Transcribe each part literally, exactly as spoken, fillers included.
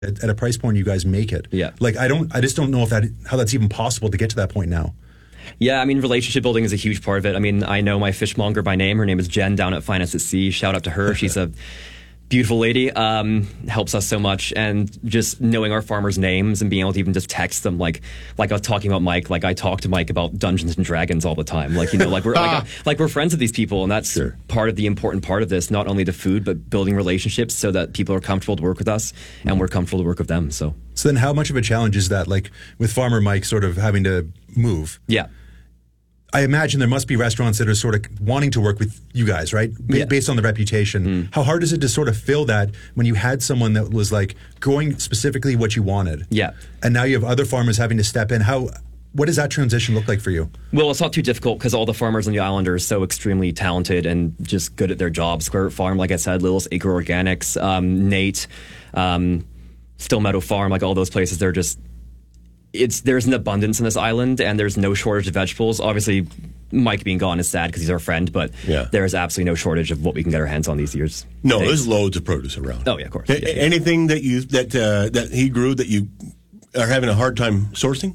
at, at a price point you guys make it. Yeah. Like I don't, I just don't know if that how that's even possible to get to that point now. Yeah, I mean, relationship building is a huge part of it. I mean, I know my fishmonger by name. Her name is Jen down at Finance at Sea. Shout out to her. She's a beautiful lady. Um, helps us so much. And just knowing our farmers' names and being able to even just text them, like like I was talking about Mike, like I talk to Mike about Dungeons and Dragons all the time. Like, you know, like we're like, like we're friends with these people. And that's sure. part of the important part of this, not only the food, but building relationships so that people are comfortable to work with us and we're comfortable to work with them. So, so then how much of a challenge is that, like with Farmer Mike sort of having to move? Yeah. I imagine there must be restaurants that are sort of wanting to work with you guys, right? B- yeah. Based on the reputation. Mm. How hard is it to sort of fill that when you had someone that was like growing specifically what you wanted? Yeah. And now you have other farmers having to step in. How, what does that transition look like for you? Well, it's not too difficult because all the farmers on the island are so extremely talented and just good at their jobs. Square Root Farm, like I said, Little's Acre Organics, um, Nate, um, Still Meadow Farm, like all those places, they're just... It's there's an abundance in this island, and there's no shortage of vegetables. Obviously, Mike being gone is sad because he's our friend, but yeah. there is absolutely no shortage of what we can get our hands on these years. No, days. There's loads of produce around. Oh yeah, of course. A- yeah, yeah. Anything that you that uh, that he grew that you are having a hard time sourcing?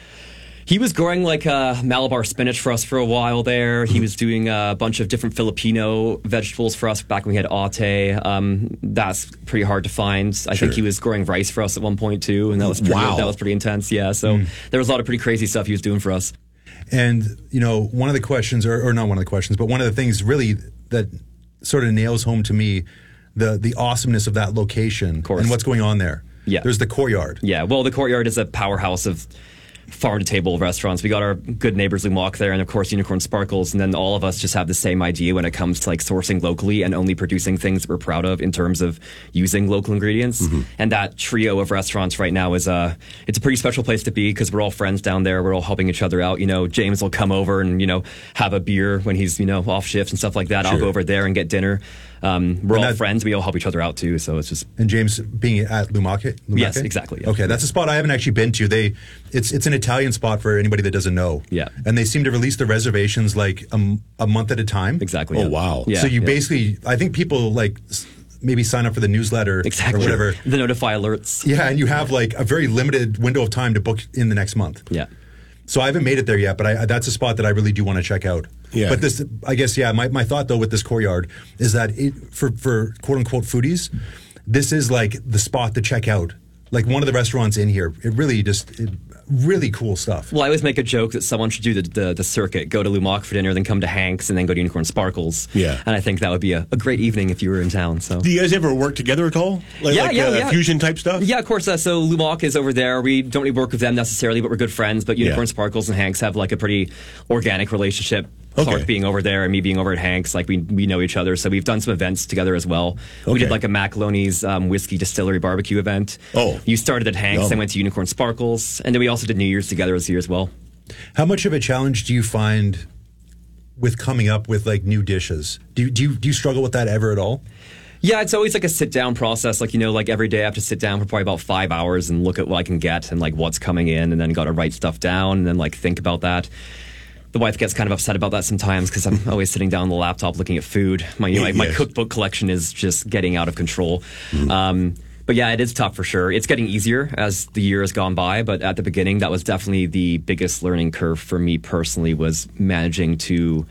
He was growing like uh, Malabar spinach for us for a while there. He was doing a bunch of different Filipino vegetables for us back when we had Ate. Um, that's pretty hard to find. I Sure. think he was growing rice for us at one point too, and that was pretty, Wow. that was pretty intense. Yeah, so mm. there was a lot of pretty crazy stuff he was doing for us. And, you know, one of the questions, or, or not one of the questions, but one of the things really that sort of nails home to me the the awesomeness of that location and what's going on there. Yeah. There's the Courtyard. Yeah, well, the Courtyard is a powerhouse of farm-to-table restaurants. We got our good neighbors Lumac there, and of course Unicorn Sparkles, and then all of us just have the same idea when it comes to like sourcing locally and only producing things that we're proud of in terms of using local ingredients. Mm-hmm. And that trio of restaurants right now is a it's a pretty special place to be because we're all friends down there. We're all helping each other out. You know, James will come over and you know have a beer when he's you know off shift and stuff like that. Sure. I'll go over there and get dinner. Um, we're And all that- friends. We all help each other out too. So it's just And James being at Lumac? Lumac? Yes, exactly, yeah. Okay, that's a spot I haven't actually been to. They, it's it's an Italian spot for anybody that doesn't know. Yeah. And they seem to release the reservations like a, m- a month at a time. exactly. Oh, yeah. wow. Yeah, so you yeah. basically, I think people like s- maybe sign up for the newsletter exactly or whatever. the notify alerts. Yeah, and you have like a very limited window of time to book in the next month. Yeah. So I haven't made it there yet, but I, that's a spot that I really do want to check out. Yeah. But this, I guess, yeah, my, my thought, though, with this Courtyard is that it, for, for quote-unquote foodies, this is like the spot to check out. Like one of the restaurants in here. It really just, it, really cool stuff. Well, I always make a joke that someone should do the, the, the circuit, go to Lumac for dinner, then come to Hank's, and then go to Unicorn Sparkles. Yeah. And I think that would be a, a great evening if you were in town. So. Do you guys ever work together at all? Like, Yeah, like yeah, uh, yeah. fusion type stuff? Yeah, of course. Uh, so Lumac is over there. We don't really work with them necessarily, but we're good friends. But Unicorn Yeah. Sparkles and Hank's have like a pretty organic relationship. Okay. Clark being over there and me being over at Hank's, like we we know each other. So we've done some events together as well. We Okay. did like a Macaloni's um, whiskey distillery barbecue event. Oh. You started at Hank's, Yum. I went to Unicorn Sparkles, and then we also did New Year's together this year as well. How much of a challenge do you find with coming up with like new dishes? Do you, do you, do you struggle with that ever at all? Yeah, it's always like a sit down process. Like, you know, like every day I have to sit down for probably about five hours and look at what I can get and like what's coming in, and then got to write stuff down and then like think about that. The wife gets kind of upset about that sometimes because I'm always sitting down on the laptop looking at food. My you know, my, my Yes. cookbook collection is just getting out of control. Um, but yeah, it is tough for sure. It's getting easier as the year has gone by. But at the beginning, that was definitely the biggest learning curve for me personally, was managing to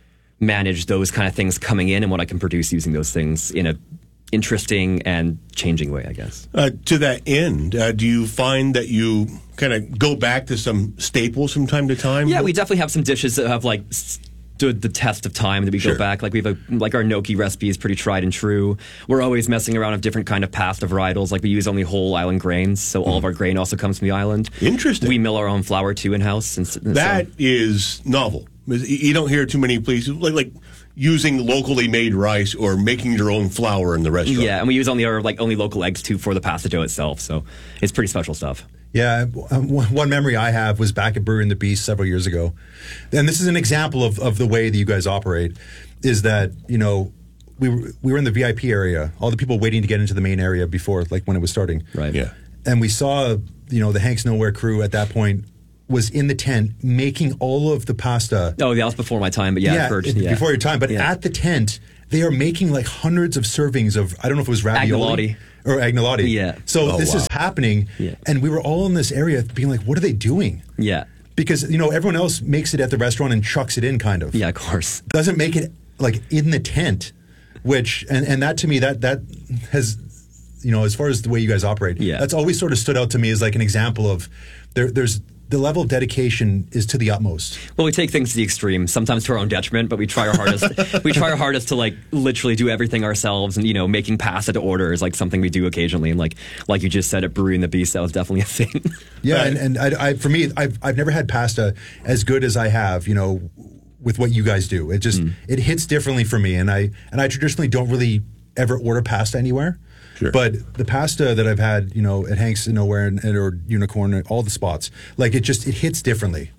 manage those kind of things coming in and what I can produce using those things in a interesting and changing way, I guess. Uh, to that end, uh, do you find that you kind of go back to some staples from time to time? Yeah, we definitely have some dishes that have like stood the test of time that we Sure. go back. Like we have a, like our gnocchi recipe is pretty tried and true. We're always messing around with different kind of pasta varietals. Like we use only whole island grains, so all of our grain also comes from the island. Interesting. We mill our own flour too in house. And, s- and That so, is novel. You don't hear too many places like, like using locally made rice or making your own flour in the restaurant. yeah, and we use only our like only local eggs too for the pasta dough itself. So it's pretty special stuff. Yeah, um, one one memory I have was back at Brewery and the Beast several years ago. And this is an example of, of the way that you guys operate, is that, you know, we were, we were in the V I P area, all the people waiting to get into the main area before, like when it was starting. Right. Yeah. And we saw, you know, the Hank's Nowhere crew at that point was in the tent making all of the pasta. Oh, that was before my time, but yeah, I've heard, it- yeah. before your time. But Yeah. at the tent, they are making like hundreds of servings of, I don't know if it was ravioli. Agnolotti. Or agnolotti. Yeah. So Oh, this wow. is happening, Yeah. and we were all in this area being like, what are they doing? Yeah. Because, you know, everyone else makes it at the restaurant and chucks it in, kind of. Yeah, of course. Doesn't make it, like, in the tent, which, and, and that to me, that that has, you know, as far as the way you guys operate, Yeah. that's always sort of stood out to me as like an example of, there, there's, the level of dedication is to the utmost. Well, we take things to the extreme, sometimes to our own detriment, but we try our hardest. we try our hardest to like literally do everything ourselves, and you know, making pasta to order is like something we do occasionally. And like like you just said at Brewery and the Beast, that was definitely a thing. Yeah, Right. and, and I, I, for me, I've I've never had pasta as good as I have, you know, with what you guys do. It just it hits differently for me, and I and I traditionally don't really ever order pasta anywhere. Sure. But the pasta that I've had, you know, at Hank's Nowhere and, and or Unicorn, and all the spots, like it just it hits differently.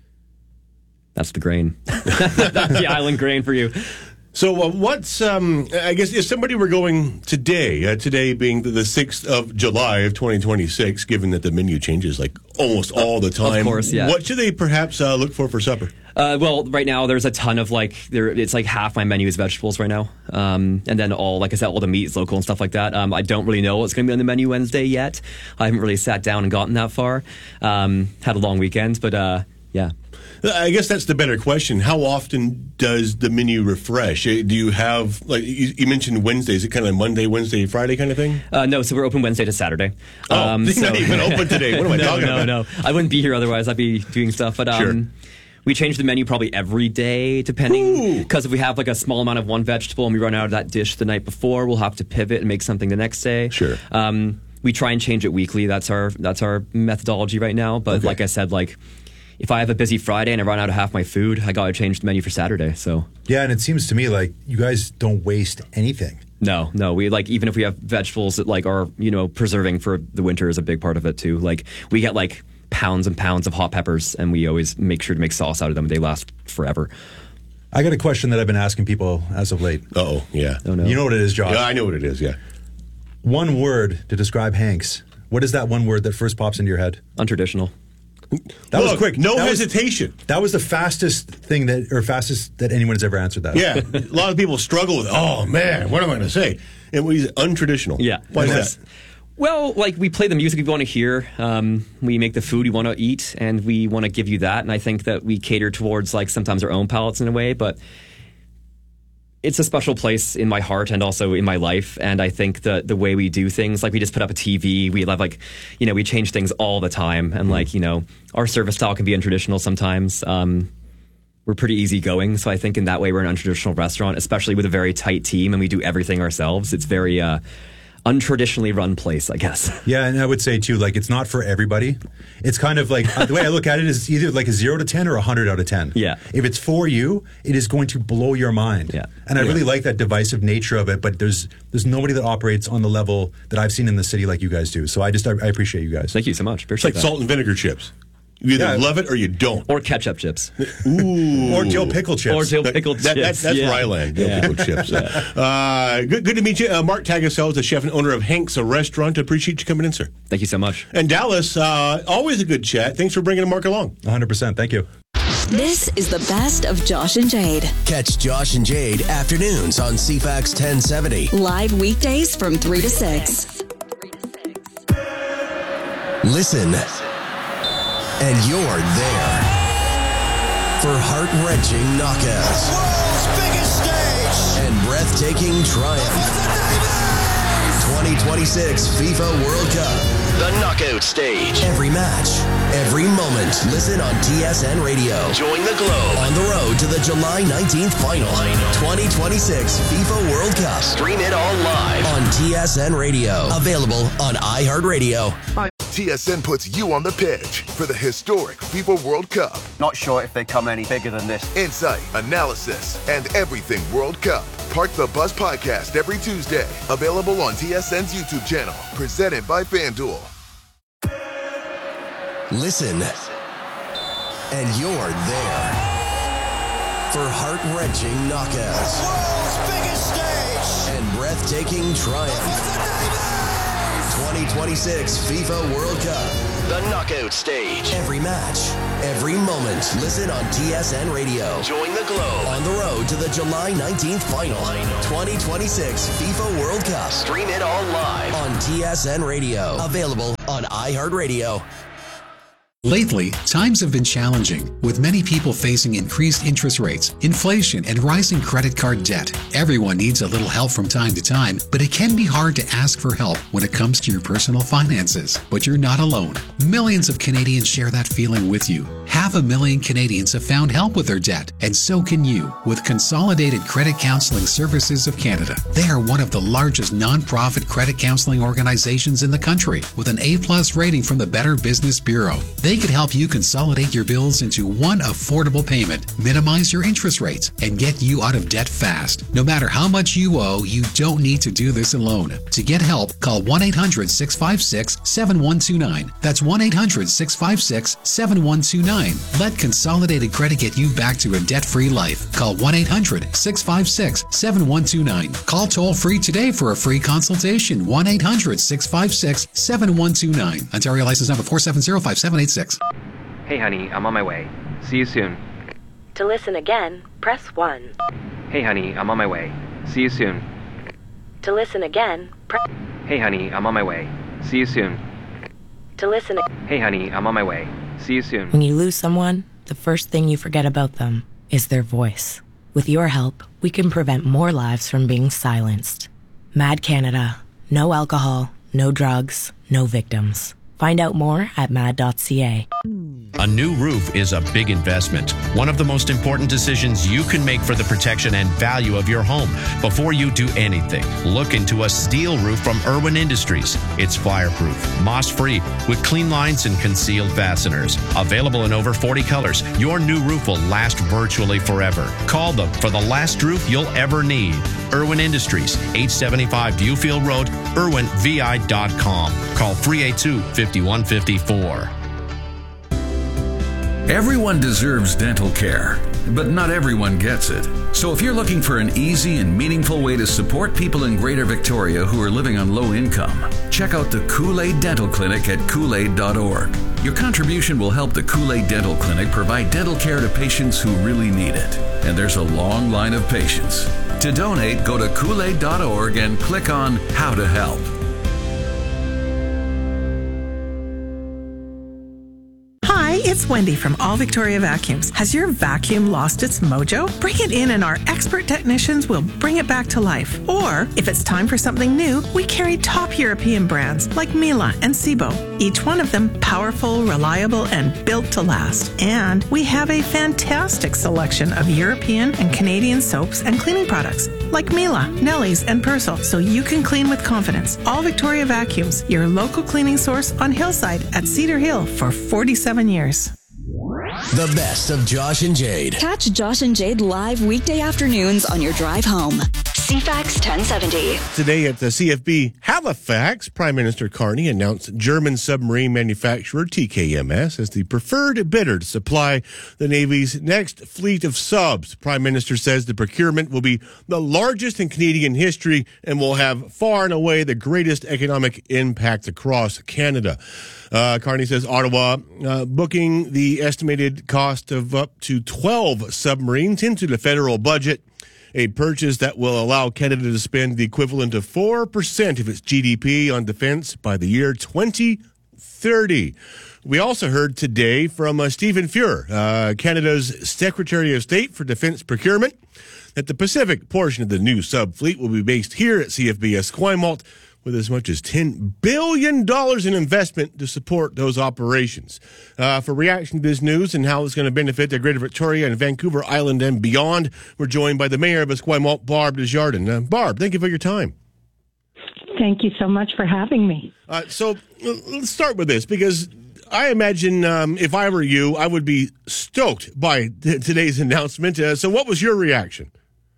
That's the grain. That's the island grain for you. So uh, what's, um, I guess, if somebody were going today, uh, today being the, the sixth of July of twenty twenty-six, given that the menu changes like almost all the time, course, yeah. what should they perhaps uh, look for for supper? Uh, well, right now there's a ton of like there. It's like half my menu is vegetables right now, um, and then all like I said, all the meat is local and stuff like that. Um, I don't really know what's going to be on the menu Wednesday yet. I haven't really sat down and gotten that far. Um, had a long weekend, but uh, yeah. I guess that's the better question. How often does the menu refresh? Uh, Do you have, like, you, you mentioned Wednesdays, is it kind of Monday, Wednesday, Friday kind of thing? Uh, no, so we're open Wednesday to Saturday. Oh, they're not even open today. What am I no, talking no, about? no. I wouldn't be here otherwise. I'd be doing stuff. But um, Sure. we change the menu probably every day, depending. Ooh. Because if we have like a small amount of one vegetable and we run out of that dish the night before, we'll have to pivot and make something the next day. Sure. Um, we try and change it weekly. That's our that's our methodology right now. But Okay. like I said, like if I have a busy Friday and I run out of half my food, I got to change the menu for Saturday. So. Yeah, and it seems to me like you guys don't waste anything. No, no. We like even if we have vegetables that like are you know preserving for the winter is a big part of it too. Like we get like pounds and pounds of hot peppers, and we always make sure to make sauce out of them. They last forever. I got a question that I've been asking people as of late. Uh-oh, yeah. Oh no. You know what it is, Josh? Yeah, I know what it is, yeah. One word to describe Hank's. What is that one word that first pops into your head? Untraditional. That was Look, quick. No That was- hesitation. That was the fastest thing that, or fastest that anyone has ever answered that. Yeah, a lot of people struggle with, oh, man, what am I going to say? And we use untraditional. Yeah. Why is Yes. that? Well, like we play the music we want to hear. Um, we make the food we want to eat, and we want to give you that. And I think that we cater towards like sometimes our own palates in a way, but it's a special place in my heart and also in my life. And I think that the way we do things, like we just put up a T V, we love like, you know, we change things all the time. And like, you know, our service style can be untraditional sometimes. Um, we're pretty easygoing. So I think in that way, we're an untraditional restaurant, especially with a very tight team and we do everything ourselves. It's very, uh, untraditionally run place, I guess. Yeah, and I would say too, like it's not for everybody. It's kind of like uh, the way I look at it is either like a zero to ten or a hundred out of ten. Yeah. If it's for you, it is going to blow your mind. Yeah. And I Yeah. really like that divisive nature of it. But there's there's nobody that operates on the level that I've seen in the city like you guys do. So I just I, I appreciate you guys. Thank you so much. It's Appreciate like that. salt and vinegar chips. You either Yeah. love it or you don't. Or ketchup chips. Ooh. Or dill pickle chips. Or dill That- pickled that- chips. that- that's yeah. Ryland, dill Yeah. pickled chips. Uh, good, good to meet you. Uh, Mark Tagasel is the chef and owner of Hank's, a restaurant. Appreciate you coming in, sir. Thank you so much. And Dallas, uh, always a good chat. Thanks for bringing Mark along. one hundred percent. Thank you. This is the best of Josh and Jade. Catch Josh and Jade afternoons on C FAX ten seventy. Live weekdays from three to six. Listen, and you're there for heart-wrenching knockouts and breathtaking triumph. twenty twenty-six FIFA World Cup. The knockout stage. Every match, every moment. Listen on T S N Radio. Join the globe on the road to the July nineteenth final. twenty twenty-six FIFA World Cup. Stream it all live on T S N Radio. Available on iHeartRadio. T S N puts you on the pitch for the historic FIFA World Cup. Not sure if they come any bigger than this. Insight, analysis, and everything World Cup. Park the Bus Podcast every Tuesday. Available on T S N's YouTube channel. Presented by FanDuel. Listen, and you're there for heart-wrenching knockouts and breathtaking triumph. twenty twenty-six FIFA World Cup. The Knockout Stage. Every match, every moment. Listen on T S N Radio. Join the Globe on the road to the July nineteenth final. twenty twenty-six FIFA World Cup. Stream it all live on T S N Radio. Available on iHeartRadio. Lately, times have been challenging, with many people facing increased interest rates, inflation, and rising credit card debt. Everyone needs a little help from time to time, but it can be hard to ask for help when it comes to your personal finances. But you're not alone. Millions of Canadians share that feeling with you. Half a million Canadians have found help with their debt, and so can you with Consolidated Credit Counseling Services of Canada. They are one of the largest non-profit credit counseling organizations in the country, with an A-plus rating from the Better Business Bureau. They could help you consolidate your bills into one affordable payment, minimize your interest rates, and get you out of debt fast. No matter how much you owe, you don't need to do this alone. To get help, call one eight hundred six five six seven one two nine. That's one eight hundred six five six seven one two nine. Let Consolidated Credit get you back to a debt-free life. Call one eight hundred six five six seven one two nine. Call toll-free today for a free consultation. one eight hundred six five six seven one two nine. Ontario license number four seven zero five seven eight six. Hey honey, I'm on my way. See you soon. To listen again, press one. Hey honey, I'm on my way. See you soon. To listen again, press... Hey honey, I'm on my way. See you soon. To listen... Hey honey, I'm on my way. See you soon. When you lose someone, the first thing you forget about them is their voice. With your help, we can prevent more lives from being silenced. Mad Canada. No alcohol, no drugs, no victims. Find out more at mad dot c a. A new roof is a big investment, one of the most important decisions you can make for the protection and value of your home. Before you do anything, look into a steel roof from Irwin Industries. It's fireproof, moss-free, with clean lines and concealed fasteners. Available in over forty colors, your new roof will last virtually forever. Call them for the last roof you'll ever need. Irwin Industries, eight seventy-five Viewfield Road, irwin v i dot com. Call three eight two, five one five four. Everyone deserves dental care, but not everyone gets it. So if you're looking for an easy and meaningful way to support people in Greater Victoria who are living on low income, check out the Kool-Aid Dental Clinic at kool aid dot org. Your contribution will help the Kool-Aid Dental Clinic provide dental care to patients who really need it. And there's a long line of patients. To donate, go to kool aid dot org and click on How to Help. It's Wendy from All Victoria Vacuums. Has your vacuum lost its mojo? Bring it in and our expert technicians will bring it back to life. Or, if it's time for something new, we carry top European brands like Miele and Sebo. Each one of them powerful, reliable, and built to last. And we have a fantastic selection of European and Canadian soaps and cleaning products like Miele, Nelly's, and Persil, so you can clean with confidence. All Victoria Vacuums, your local cleaning source on Hillside at Cedar Hill for forty-seven years. The best of Josh and Jade. Catch Josh and Jade live weekday afternoons on your drive home. C FAX ten seventy. Today at the C F B Halifax, Prime Minister Carney announced German submarine manufacturer T K M S as the preferred bidder to supply the Navy's next fleet of subs. Prime Minister says the procurement will be the largest in Canadian history and will have far and away the greatest economic impact across Canada. Uh, Carney says Ottawa uh, booking the estimated cost of up to twelve submarines into the federal budget, a purchase that will allow Canada to spend the equivalent of four percent of its G D P on defense by the year twenty thirty. We also heard today from uh, Stephen Fuhr, uh, Canada's Secretary of State for Defense Procurement, that the Pacific portion of the new sub-fleet will be based here at C F B Esquimalt, with as much as ten billion dollars in investment to support those operations. Uh, for reaction to this news and how it's going to benefit the Greater Victoria and Vancouver Island and beyond, we're joined by the Mayor of Esquimalt, Barb Desjardins. Uh, Barb, thank you for your time. Thank you so much for having me. Uh, so let's start with this, because I imagine um, if I were you, I would be stoked by t- today's announcement. Uh, so what was your reaction?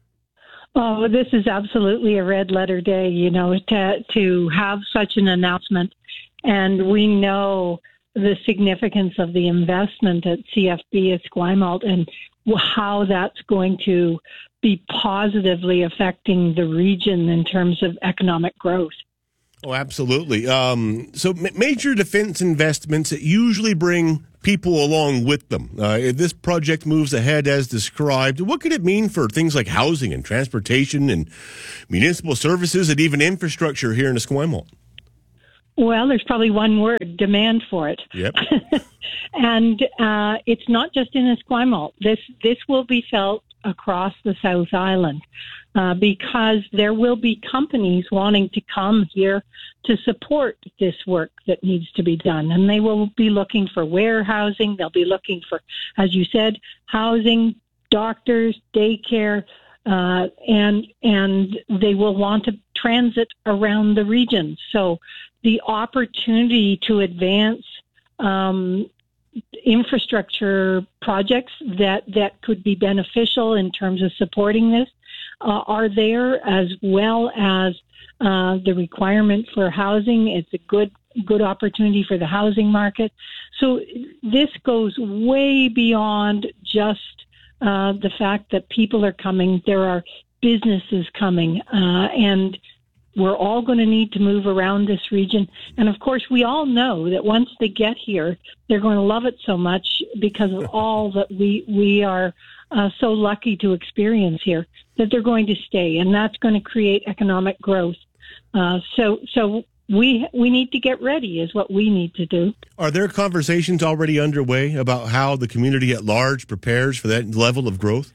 Oh, this is absolutely a red letter day, you know, to to have such an announcement. And we know the significance of the investment at C F B Esquimalt and how that's going to be positively affecting the region in terms of economic growth. Oh, absolutely. Um, so ma- major defense investments usually bring people along with them. Uh, if this project moves ahead as described, what could it mean for things like housing and transportation and municipal services and even infrastructure here in Esquimalt? Well, there's probably one word, demand for it. Yep. And uh, it's not just in Esquimalt. This, this will be felt across the South Island. Uh, because there will be companies wanting to come here to support this work that needs to be done. And they will be looking for warehousing. They'll be looking for, as you said, housing, doctors, daycare, uh, and and they will want to transit around the region. So the opportunity to advance um, infrastructure projects that, that could be beneficial in terms of supporting this Uh, are there, as well as uh, the requirement for housing. It's a good good opportunity for the housing market. So this goes way beyond just uh, the fact that people are coming. There are businesses coming, uh, and we're all going to need to move around this region. And of course, we all know that once they get here, they're going to love it so much because of all that we we are uh, so lucky to experience here, that they're going to stay, and that's going to create economic growth. Uh, so, so we we need to get ready is what we need to do. Are there conversations already underway about how the community at large prepares for that level of growth?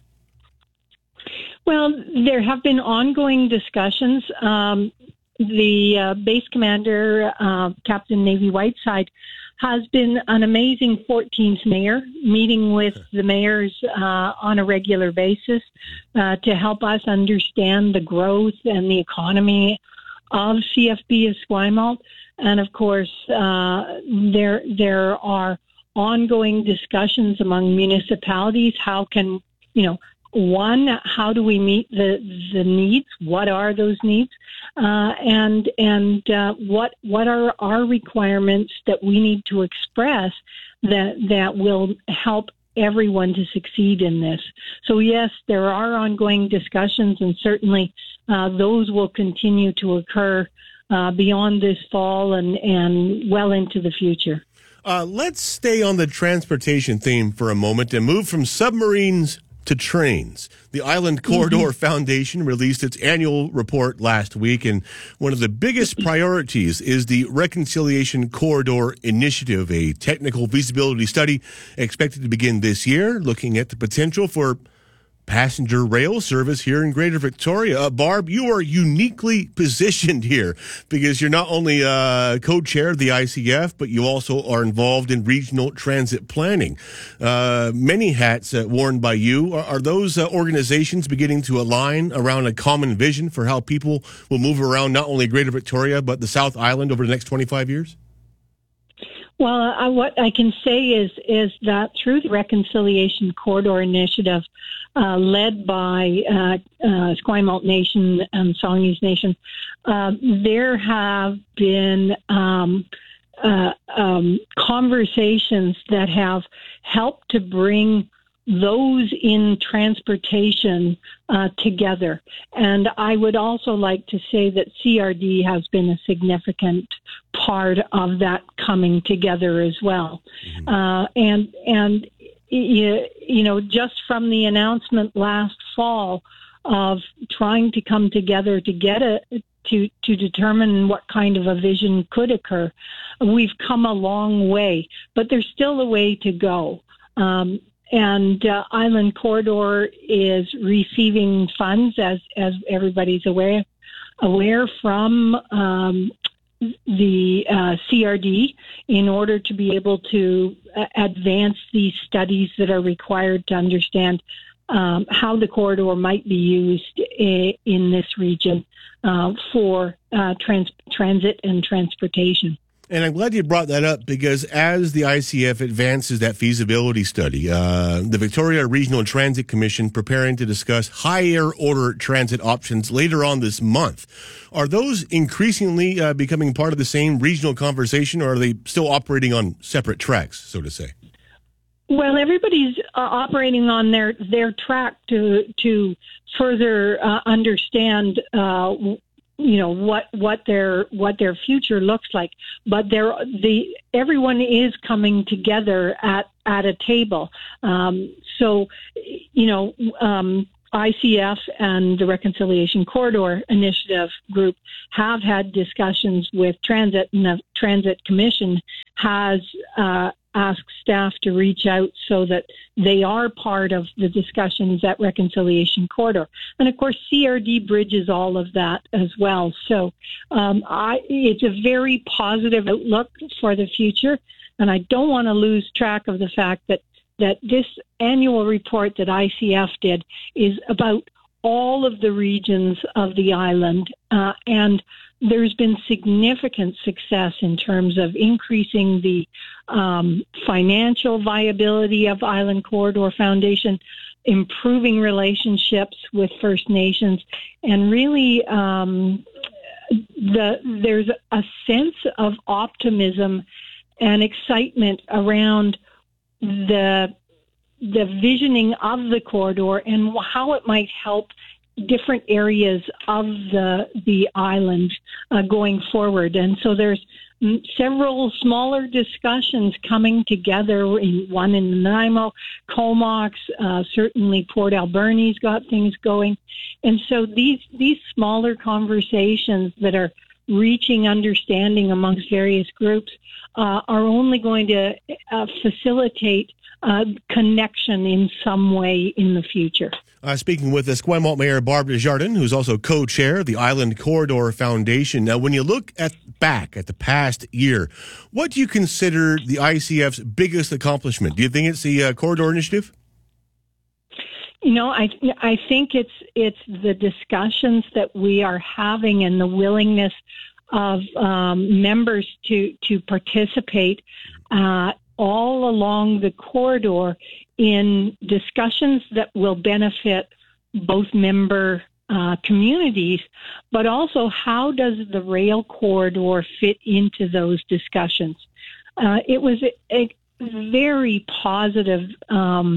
Well, there have been ongoing discussions. Um, the uh, base commander, uh, Captain Navy Whiteside, has been an amazing fourteenth mayor, meeting with the mayors uh, on a regular basis uh, to help us understand the growth and the economy of C F B Esquimalt. And of course, uh, there there are ongoing discussions among municipalities. How can, you know, one, how do we meet the the needs? What are those needs? Uh, and and uh, what what are our requirements that we need to express that that will help everyone to succeed in this? So yes, there are ongoing discussions, and certainly uh, those will continue to occur uh, beyond this fall and and well into the future. Uh, let's stay on the transportation theme for a moment and move from submarines to trains. The Island Corridor mm-hmm. Foundation released its annual report last week, and one of the biggest priorities is the Reconciliation Corridor Initiative, a technical feasibility study expected to begin this year, looking at the potential for passenger rail service here in Greater Victoria. Uh, Barb, you are uniquely positioned here because you're not only uh, co-chair of the I C F, but you also are involved in regional transit planning. Uh, many hats uh, worn by you. Are, are those uh, organizations beginning to align around a common vision for how people will move around not only Greater Victoria, but the South Island over the next twenty-five years? Well, uh, what I can say is is that through the Reconciliation Corridor Initiative, uh, led by uh, uh, Esquimalt Nation and Songhees Nation, uh, there have been um, uh, um, conversations that have helped to bring those in transportation uh, together. And I would also like to say that C R D has been a significant part of that coming together as well. Mm-hmm. Uh, and, and you, you know, just from the announcement last fall of trying to come together to get a to, to determine what kind of a vision could occur, we've come a long way, but there's still a way to go. Um, And uh, Island Corridor is receiving funds, as as everybody's aware, aware from um, the uh, C R D in order to be able to uh, advance these studies that are required to understand um, how the corridor might be used in, in this region uh, for uh, trans- transit and transportation. And I'm glad you brought that up because as the I C F advances that feasibility study, uh, the Victoria Regional Transit Commission preparing to discuss higher order transit options later on this month. Are those increasingly uh, becoming part of the same regional conversation, or are they still operating on separate tracks, so to say? Well, everybody's uh, operating on their, their track to to further uh, understand uh, you know what what their what their future looks like, but there the everyone is coming together at at a table. Um, so you know um, I C F and the Reconciliation Corridor Initiative group have had discussions with Transit, and the Transit Commission has uh, asked staff to reach out so that they are part of the discussions at Reconciliation Corridor. And of course, C R D bridges all of that as well. So um, I, it's a very positive outlook for the future. And I don't want to lose track of the fact that, that this annual report that I C F did is about all of the regions of the island. Uh, and there's been significant success in terms of increasing the um, financial viability of Island Corridor Foundation, improving relationships with First Nations, and really um, the, there's a sense of optimism and excitement around the the visioning of the corridor and how it might help different areas of the the island uh, going forward. And so there's m- several smaller discussions coming together, in one in Nanaimo, Comox, uh, certainly Port Alberni's got things going. And so these these smaller conversations that are reaching understanding amongst various groups uh, are only going to uh, facilitate uh, connection in some way in the future. Uh, speaking with the Esquimalt Mayor Barb Desjardins, who's also co-chair of the Island Corridor Foundation. Now, when you look at back at the past year, what do you consider the I C F's biggest accomplishment? Do you think it's the uh, Corridor Initiative? You know, I I think it's it's the discussions that we are having and the willingness of um, members to to participate uh, all along the corridor in discussions that will benefit both member uh, communities, but also how does the rail corridor fit into those discussions? Uh, it was a, a very positive um,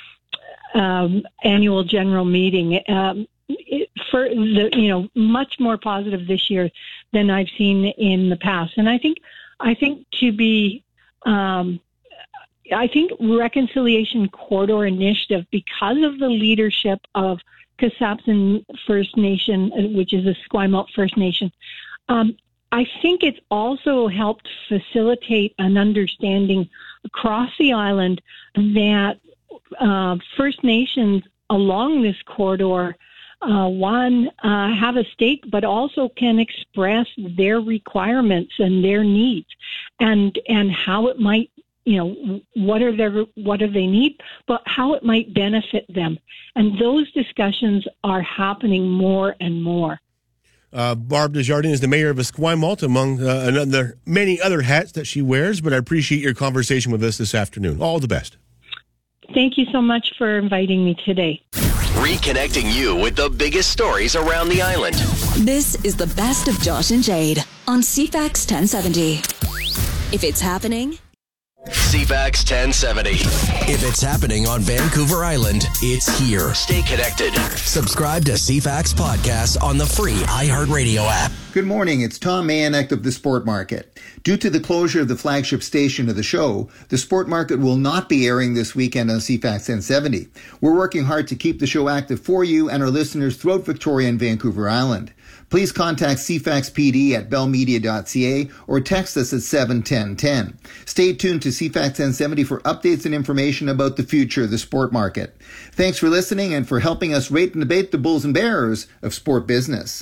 um, annual general meeting. Um, it, for the you know much more positive this year than I've seen in the past, and I think I think to be. Um, I think Reconciliation Corridor Initiative, because of the leadership of Kasapsan First Nation, which is a Esquimalt First Nation, um, I think it's also helped facilitate an understanding across the island that uh, First Nations along this corridor, uh, one, uh, have a stake, but also can express their requirements and their needs, and and how it might. You know, what are their, what do they need, but how it might benefit them. And those discussions are happening more and more. Uh, Barb Desjardins is the mayor of Esquimalt, among uh, another, many other hats that she wears, but I appreciate your conversation with us this afternoon. All the best. Thank you so much for inviting me today. Reconnecting you with the biggest stories around the island. This is the best of Josh and Jade on C FAX ten seventy. If it's happening... C FAX ten seventy. If it's happening on Vancouver Island, it's here. Stay connected. Subscribe to C FAX Podcasts on the free iHeartRadio app. Good morning. It's Tom Mayanek of the Sport Market. Due to the closure of the flagship station of the show, the Sport Market will not be airing this weekend on C FAX ten seventy. We're working hard to keep the show active for you and our listeners throughout Victoria and Vancouver Island. Please contact C FAX P D at bell media dot c a or text us at seven ten ten. Stay tuned to C FAX ten seventy for updates and information about the future of the sport market. Thanks for listening and for helping us rate and debate the bulls and bears of sport business.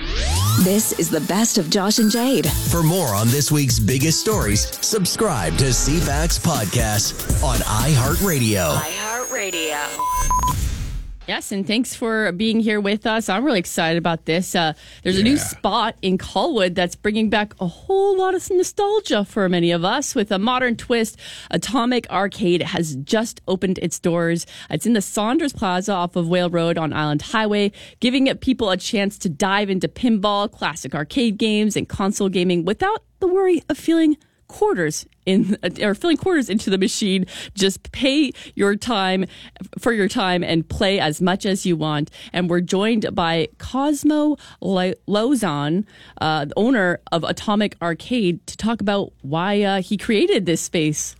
This is the best of Josh and Jade. For more on this week's biggest stories, subscribe to C FAX Podcasts on iHeartRadio. iHeartRadio. Yes, and thanks for being here with us. I'm really excited about this. Uh, there's yeah. a new spot in Colwood that's bringing back a whole lot of nostalgia for many of us with a modern twist. Atomic Arcade has just opened its doors. It's in the Saunders Plaza off of Whale Road on Island Highway, giving people a chance to dive into pinball, classic arcade games, and console gaming without the worry of feeling quarters in or filling quarters into the machine. Just pay your time for your time and play as much as you want. And we're joined by Cosmo Lozon, uh, the owner of Atomic Arcade, to talk about why uh, he created this space.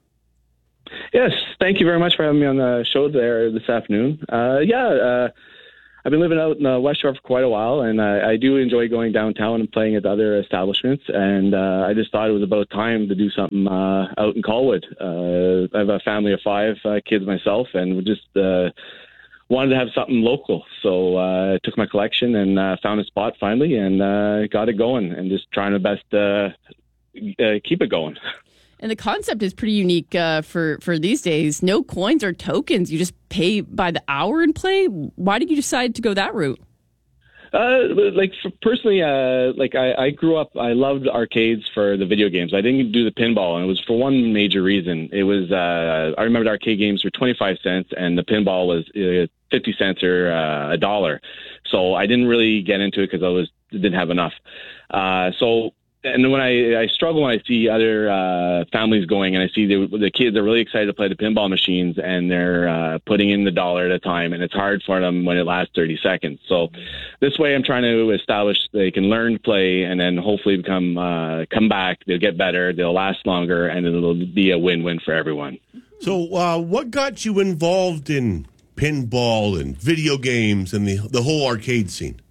Yes, thank you very much for having me on the show there this afternoon. Uh, yeah, uh, I've been living out in the West Shore for quite a while, and I, I do enjoy going downtown and playing at other establishments. And uh, I just thought it was about time to do something uh, out in Colwood. Uh, I have a family of five uh, kids myself, and we just uh, wanted to have something local. So uh, I took my collection and uh, found a spot finally, and uh, got it going. And just trying the best uh, uh, keep it going. And the concept is pretty unique uh, for, for these days. No coins or tokens. You just pay by the hour and play. Why did you decide to go that route? Uh, like for personally, uh, like I, I grew up, I loved arcades for the video games. I didn't do the pinball, and it was for one major reason. It was, uh, I remember the arcade games were twenty-five cents and the pinball was uh, fifty cents or uh, a dollar. So I didn't really get into it because I was, didn't have enough. Uh, so, And when I, I struggle when I see other uh, families going and I see the, the kids are really excited to play the pinball machines and they're uh, putting in the dollar at a time, and it's hard for them when it lasts thirty seconds. So this way I'm trying to establish they can learn to play and then hopefully become uh, come back. They'll get better, they'll last longer, and it'll be a win-win for everyone. So uh, what got you involved in pinball and video games and the, the whole arcade scene?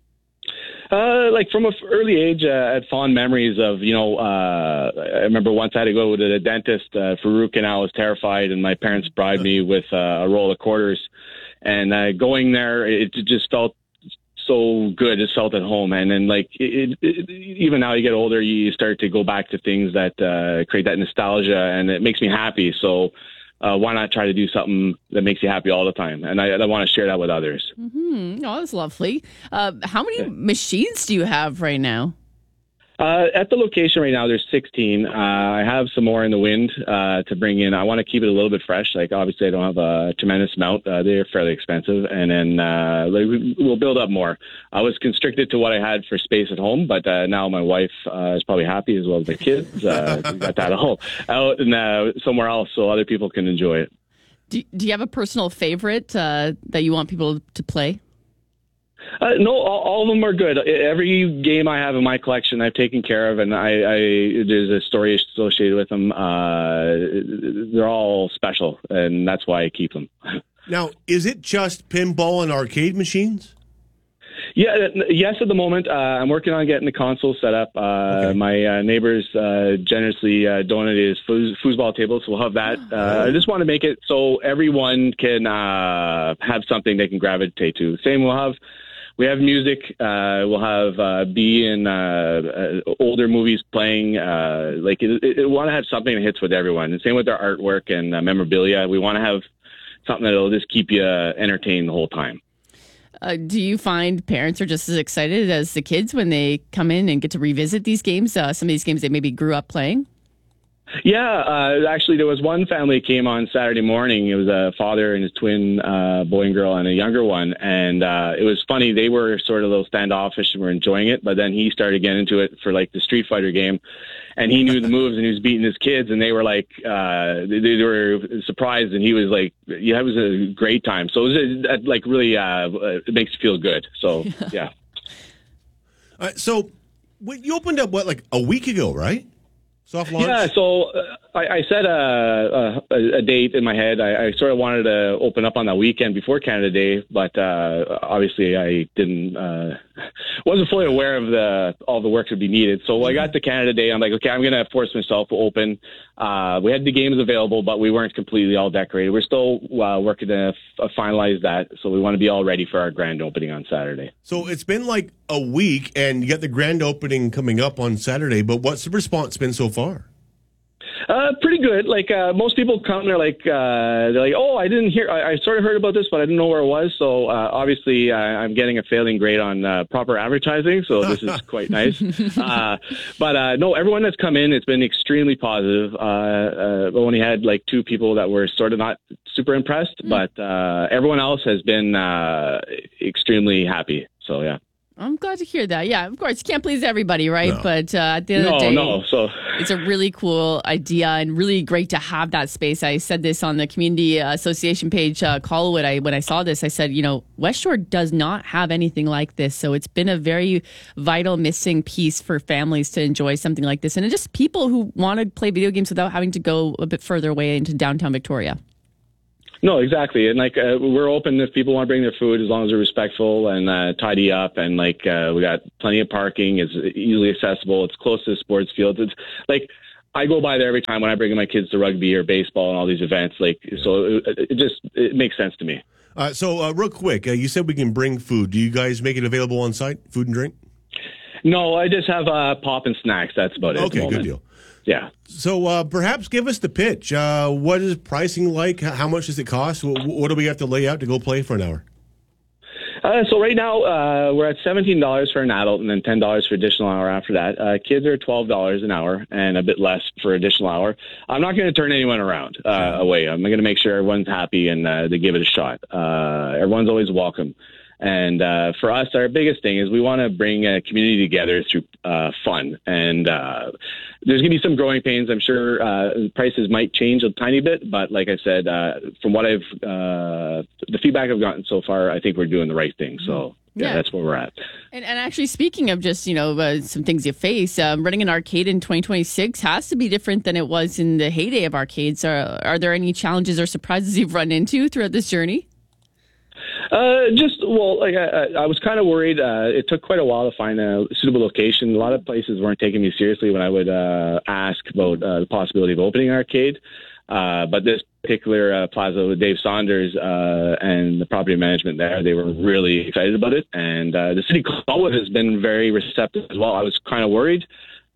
Uh, like from an early age, uh, I had fond memories of, you know, uh, I remember once I had to go to the dentist uh, for root canal. I was terrified, and my parents bribed me with uh, a roll of quarters. And uh, going there, it just felt so good. It felt at home. And then, like, it, it, even now you get older, you start to go back to things that uh, create that nostalgia, and it makes me happy. So Uh, why not try to do something that makes you happy all the time? And I, I want to share that with others. Mm-hmm. Oh, that's lovely. Uh, how many yeah. machines do you have right now? Uh, at the location right now, there's sixteen. Uh, I have some more in the wind uh, to bring in. I want to keep it a little bit fresh. Like, obviously, I don't have a tremendous amount. Uh, they're fairly expensive. And then uh, like, we'll build up more. I was constricted to what I had for space at home, but uh, now my wife uh, is probably happy, as well as the kids. Uh, got that all out and uh, somewhere else so other people can enjoy it. Do, do you have a personal favorite uh, that you want people to play? Uh, no, all, all of them are good. Every game I have in my collection, I've taken care of, and I, I there's a story associated with them. Uh, they're all special, and that's why I keep them. Now, is it just pinball and arcade machines? Yeah, yes, at the moment. Uh, I'm working on getting the console set up. Uh, okay. My uh, neighbors uh, generously uh, donated his foos- foosball table, so we'll have that. Uh, I just want to make it so everyone can uh, have something they can gravitate to. Same, we'll have we have music. Uh, we'll have uh, B and uh, uh, older movies playing. Uh, like, it, it, we want to have something that hits with everyone. And same with our artwork and uh, memorabilia. We want to have something that'll just keep you uh, entertained the whole time. Uh, do you find parents are just as excited as the kids when they come in and get to revisit these games? Uh, some of these games they maybe grew up playing? Yeah, uh, actually, there was one family that came on Saturday morning. It was a father and his twin uh, boy and girl and a younger one. And uh, it was funny. They were sort of a little standoffish and were enjoying it. But then he started getting into it for, like, the Street Fighter game. And he knew the moves, and he was beating his kids. And they were, like, uh, they, they were surprised. And he was like, yeah, it was a great time. So it was, a, like, really, uh, it makes you feel good. So, yeah. Uh, so you opened up, what, like a week ago, right? Soft launch? Yeah, so uh, I, I set a, a, a date in my head. I, I sort of wanted to open up on that weekend before Canada Day, but uh, obviously I didn't, uh, wasn't fully aware of the all the work that would be needed. So when I got to Canada Day, I'm like, okay, I'm going to force myself to open. Uh, we had the games available, but we weren't completely all decorated. We're still uh, working to f- finalize that, so we want to be all ready for our grand opening on Saturday. So it's been like a week, and you got the grand opening coming up on Saturday, but what's the response been so far? Uh, pretty good. Like, uh, most people come, they're like, uh, they're like, oh, I didn't hear, I, I sort of heard about this, but I didn't know where it was. So, uh, obviously uh, I'm getting a failing grade on, uh, proper advertising. So this is quite nice. Uh, but, uh, no, everyone that's come in, it's been extremely positive. Uh, uh, we only had like two people that were sort of not super impressed, mm. but, uh, everyone else has been, uh, extremely happy. So, yeah. I'm glad to hear that. Yeah, of course, you can't please everybody, right? No. But uh, at the end no, of the day, no. So it's a really cool idea and really great to have that space. I said this on the Community Association page, uh, Colwood. I when I saw this, I said, you know, West Shore does not have anything like this. So it's been a very vital missing piece for families to enjoy something like this. And just people who want to play video games without having to go a bit further away into downtown Victoria. No, exactly. And like, uh, we're open if people want to bring their food, as long as they're respectful and uh, tidy up. And like, uh, we got plenty of parking. It's easily accessible. It's close to the sports fields. It's like, I go by there every time when I bring my kids to rugby or baseball and all these events. Like, so it, it just, it makes sense to me. Uh, so uh, real quick, uh, you said we can bring food. Do you guys make it available on site, food and drink? No, I just have uh, pop and snacks. That's about it. Okay, good deal. Yeah. So uh, perhaps give us the pitch. Uh, what is pricing like? How much does it cost? What, what do we have to lay out to go play for an hour? Uh, so right now uh, we're at seventeen dollars for an adult and then ten dollars for additional hour after that. Uh, kids are twelve dollars an hour and a bit less for additional hour. I'm not going to turn anyone around uh, away. I'm going to make sure everyone's happy and uh, they give it a shot. Uh, everyone's always welcome. And uh, for us, our biggest thing is we want to bring a community together through uh, fun. And uh, there's going to be some growing pains. I'm sure uh, prices might change a tiny bit. But like I said, uh, from what I've, uh, the feedback I've gotten so far, I think we're doing the right thing. So yeah, Yeah. that's where we're at. And, and actually, speaking of just, you know, uh, some things you face, um, running an arcade in twenty twenty-six has to be different than it was in the heyday of arcades. Are, are there any challenges or surprises you've run into throughout this journey? Uh, just, well, like I, I was kind of worried. Uh, it took quite a while to find a suitable location. A lot of places weren't taking me seriously when I would uh, ask about uh, the possibility of opening an arcade. Uh, but this particular uh, plaza with Dave Saunders uh, and the property management there, they were really excited about it. And uh, the city of Colwood has been very receptive as well. I was kind of worried.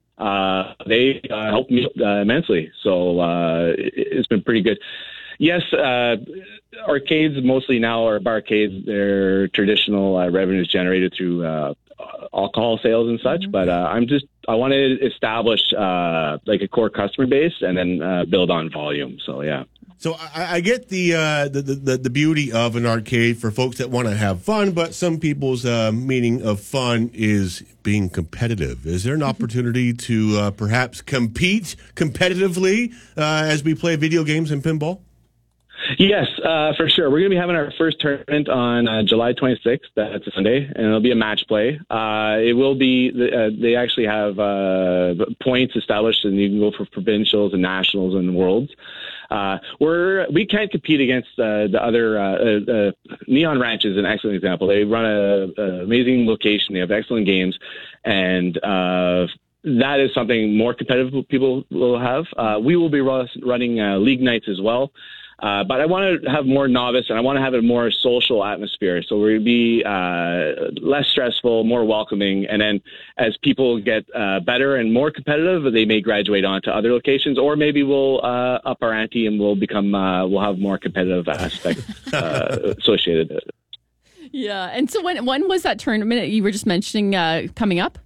Uh, they uh, helped me uh, immensely. So uh, it, it's been pretty good. Yes, uh, arcades mostly now are barcades. They're traditional uh, revenues generated through uh, alcohol sales and such. Mm-hmm. But uh, I'm just I want to establish uh, like a core customer base and then uh, build on volume. So yeah. So I, I get the, uh, the the the beauty of an arcade for folks that want to have fun, but some people's uh, meaning of fun is being competitive. Is there an opportunity to uh, perhaps compete competitively uh, as we play video games and pinball? Yes, uh, for sure. We're going to be having our first tournament on uh, July twenty-sixth. That's a Sunday, and it'll be a match play. Uh, it will be, uh, they actually have uh, points established, and you can go for provincials and nationals and worlds. Uh, we're, we can't compete against uh, the other, uh, uh, uh, Neon Ranch is an excellent example. They run an amazing location. They have excellent games, and uh, that is something more competitive people will have. Uh, we will be running uh, league nights as well. Uh, but I want to have more novice, and I want to have a more social atmosphere. So we'll be uh, less stressful, more welcoming. And then as people get uh, better and more competitive, they may graduate on to other locations, or maybe we'll uh, up our ante and we'll become uh, we'll have more competitive aspects uh, associated. Yeah. And so when when was that tournament you were just mentioning uh, coming up?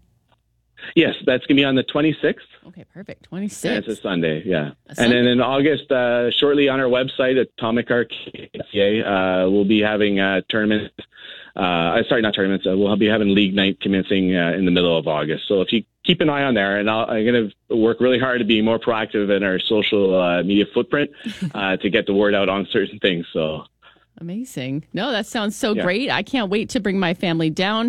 Yes, that's going to be on the twenty-sixth. Okay, perfect. twenty-sixth. Yeah, it's a Sunday, yeah. A Sunday. And then in August, uh, shortly on our website, Atomic Arcade, uh, we'll be having uh, tournaments. Uh, sorry, not tournaments. Uh, we'll be having league night commencing uh, in the middle of August. So if you keep an eye on there, and I'll, I'm going to work really hard to be more proactive in our social uh, media footprint uh, to get the word out on certain things. So. Amazing. No, that sounds so Yeah. great. I can't wait to bring my family down.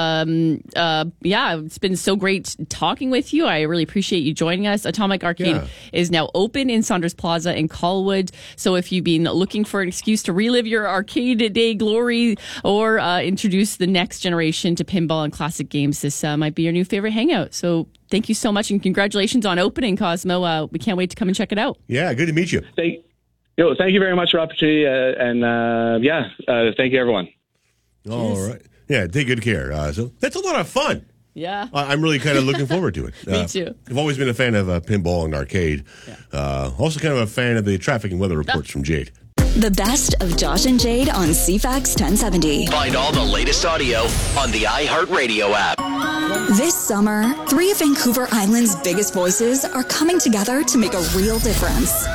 Um, uh, yeah, it's been so great talking with you. I really appreciate you joining us. Atomic Arcade Yeah. is now open in Saunders Plaza in Colwood. So if you've been looking for an excuse to relive your arcade day glory or uh, introduce the next generation to pinball and classic games, this uh, might be your new favorite hangout. So thank you so much, and congratulations on opening, Cosmo. Uh, we can't wait to come and check it out. Yeah, good to meet you. Thank, yo, thank you very much for the opportunity, uh, and uh, yeah, uh, thank you, everyone. All right. Yeah, take good care. Uh, so that's a lot of fun. Yeah. I- I'm really kind of looking forward to it. Me Uh, too. I've always been a fan of uh, pinball and arcade. Uh, also kind of a fan of the traffic and weather reports from Jade. The best of Josh and Jade on C FAX ten seventy. Find all the latest audio on the iHeartRadio app. This summer, three of Vancouver Island's biggest voices are coming together to make a real difference.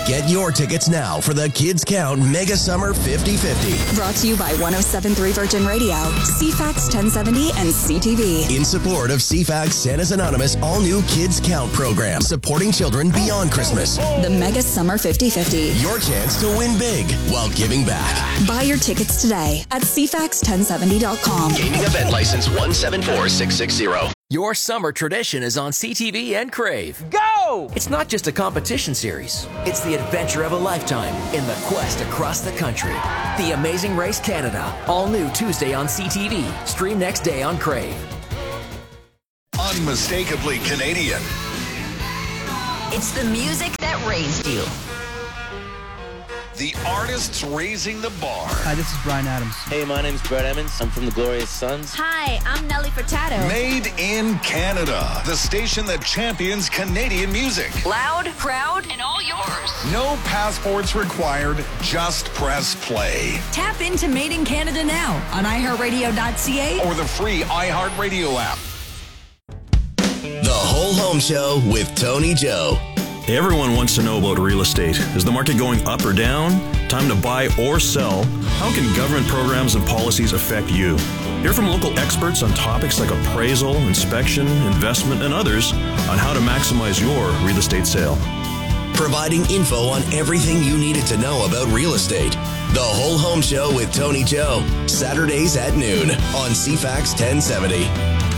Get your tickets now for the Kids Count Mega Summer fifty fifty. Brought to you by one oh seven point three Virgin Radio, C FAX ten seventy, and C T V. In support of C FAX Santa's Anonymous all-new Kids Count program, supporting children beyond Christmas. The Mega Summer fifty fifty. Your chance to win big while giving back. Buy your tickets today at C FAX ten seventy dot com. Gaming event license one seven four six six zero. Your summer tradition is on C T V and Crave. Go! It's not just a competition series. It's the adventure of a lifetime in the quest across the country. The Amazing Race Canada. All new Tuesday on C T V. Stream next day on Crave. Unmistakably Canadian. It's the music that raised you. The artists raising the bar. Hi, this is Brian Adams. Hey, my name's Brett Emmons. I'm from the Glorious Sons. Hi, I'm Nelly Furtado. Made in Canada. The station that champions Canadian music. Loud, proud, and all yours. No passports required. Just press play. Tap into Made in Canada now on i heart radio dot c a or the free iHeartRadio app. The Whole Home Show with Tony Joe. Everyone wants to know about real estate. Is the market going up or down? Time to buy or sell? How can government programs and policies affect you? Hear from local experts on topics like appraisal, inspection, investment, and others on how to maximize your real estate sale. Providing info on everything you needed to know about real estate. The Whole Home Show with Tony Joe. Saturdays at noon on C FAX ten seventy.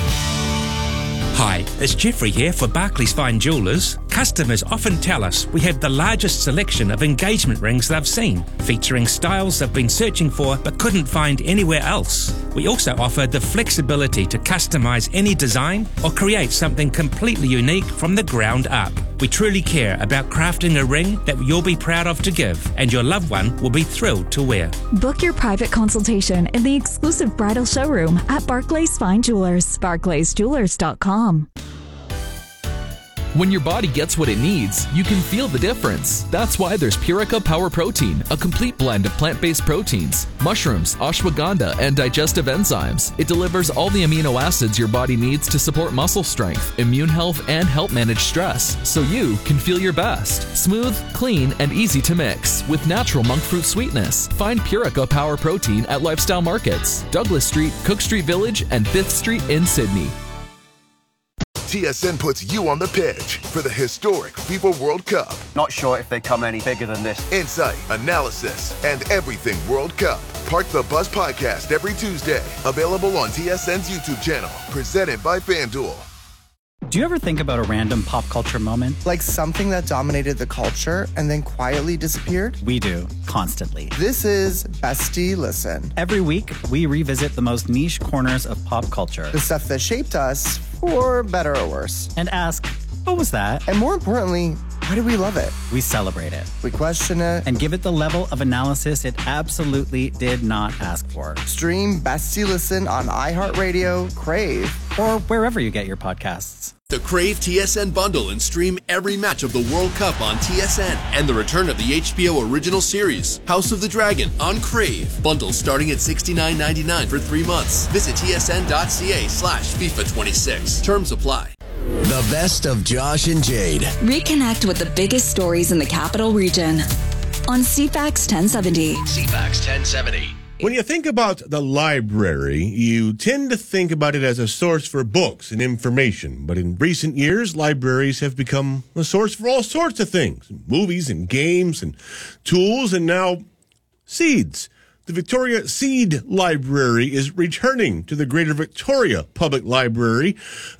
Hi, it's Jeffrey here for Barclays Fine Jewellers. Customers often tell us we have the largest selection of engagement rings they've seen, featuring styles they've been searching for but couldn't find anywhere else. We also offer the flexibility to customize any design or create something completely unique from the ground up. We truly care about crafting a ring that you'll be proud of to give, and your loved one will be thrilled to wear. Book your private consultation in the exclusive bridal showroom at Barclays Fine Jewelers, barclays jewelers dot com. When your body gets what it needs, you can feel the difference. That's why there's Purica Power Protein, a complete blend of plant-based proteins, mushrooms, ashwagandha, and digestive enzymes. It delivers all the amino acids your body needs to support muscle strength, immune health, and help manage stress, so you can feel your best. Smooth, clean, and easy to mix with natural monk fruit sweetness. Find Purica Power Protein at Lifestyle Markets, Douglas Street, Cook Street Village, and fifth Street in Sydney. T S N puts you on the pitch for the historic FIFA World Cup. Not sure if they come any bigger than this. Insight, analysis, and everything World Cup. Park the Buzz podcast every Tuesday. Available on T S N's YouTube channel. Presented by FanDuel. Do you ever think about a random pop culture moment? Like something that dominated the culture and then quietly disappeared? We do, constantly. This is Bestie Listen. Every week, we revisit the most niche corners of pop culture. The stuff that shaped us, for better or worse. And ask, what was that? And more importantly, why do we love it? We celebrate it. We question it. And give it the level of analysis it absolutely did not ask for. Stream Bestie Listen on iHeartRadio, Crave, or wherever you get your podcasts. The Crave T S N bundle and stream every match of the World Cup on T S N and the return of the H B O original series, House of the Dragon, on Crave. Bundle starting at sixty-nine ninety-nine for three months. Visit tsn.ca slash FIFA twenty-six. Terms apply. The best of Josh and Jade. Reconnect with the biggest stories in the capital region on C FAX ten seventy. C FAX ten seventy. When you think about the library, you tend to think about it as a source for books and information. But in recent years, libraries have become a source for all sorts of things. Movies and games and tools and now seeds. The Victoria Seed Library is returning to the Greater Victoria Public Library,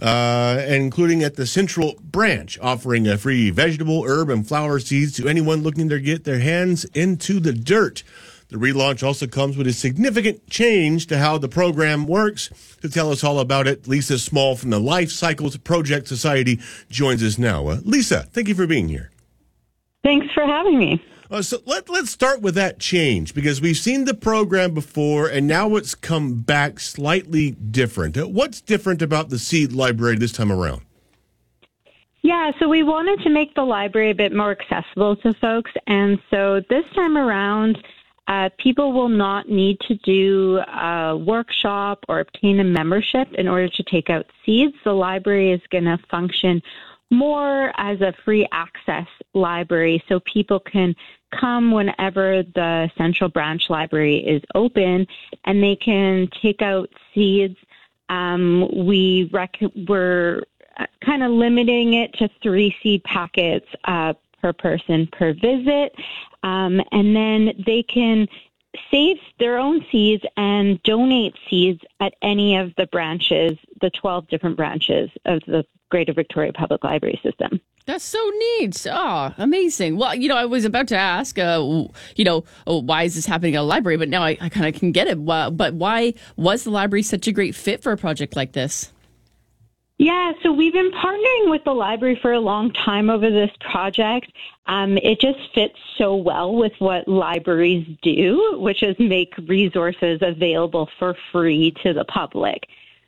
uh, including at the Central Branch, offering a free vegetable, herb, and flower seeds to anyone looking to get their hands into the dirt. The relaunch also comes with a significant change to how the program works. To tell us all about it, Lisa Small from the Life Cycles Project Society joins us now. Uh, Lisa, thank you for being here. Thanks for having me. Uh, so let, let's start with that change, because we've seen the program before, and now it's come back slightly different. Uh, what's different about the Seed Library this time around? Yeah, so we wanted to make the library a bit more accessible to folks, and so this time around, Uh, people will not need to do a workshop or obtain a membership in order to take out seeds. The library is going to function more as a free access library, so people can come whenever the Central Branch Library is open, and they can take out seeds. Um, we rec- we're kind of limiting it to three seed packets uh, per person per visit, um, and then they can save their own seeds and donate seeds at any of the branches, the twelve different branches of the Greater Victoria Public Library System. That's so neat. Oh, amazing. Well, you know, I was about to ask, uh, you know, oh, why is this happening at a library? But now I, I kind of can get it. But why was the library such a great fit for a project like this? Yeah, so we've been partnering with the library for a long time over this project. Um, it just fits so well with what libraries do, which is make resources available for free to the public.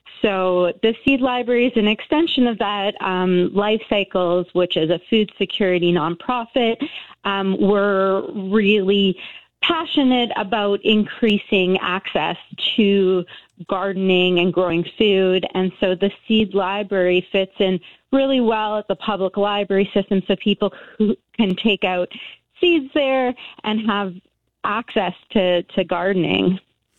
So the Seed Library is an extension of that. Um, Life Cycles, which is a food security nonprofit, um, we're really passionate about increasing access to gardening and growing food. And so the Seed Library fits in really well at the public library system, so people who can take out seeds there and have access to, to gardening.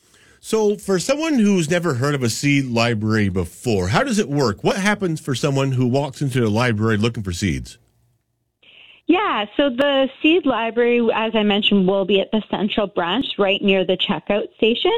So for someone who's never heard of a seed library before, how does it work? What happens for someone who walks into a library looking for seeds? Yeah, so the Seed Library, as I mentioned, will be at the Central Branch right near the checkout station.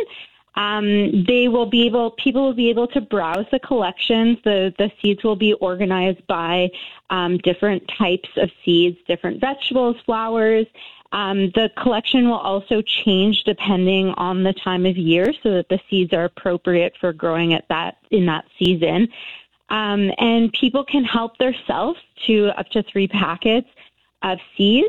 Um, they will be able, people will be able to browse the collections. The, the seeds will be organized by um, different types of seeds, different vegetables, flowers. Um, the collection will also change depending on the time of year, so that the seeds are appropriate for growing at that in that season. Um, and people can help themselves to up to three packets of seeds.